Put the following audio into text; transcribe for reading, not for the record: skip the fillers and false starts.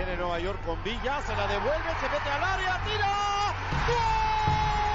Viene Nueva York con Villa, se la devuelve, se mete al área, tira. ¡Gol!